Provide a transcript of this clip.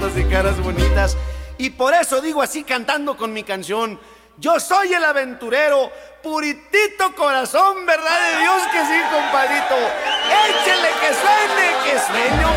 de caras bonitas. Y por eso digo así cantando con mi canción: yo soy el aventurero, puritito corazón, verdad de Dios que sí, compadrito. Échele que suene, que sueño.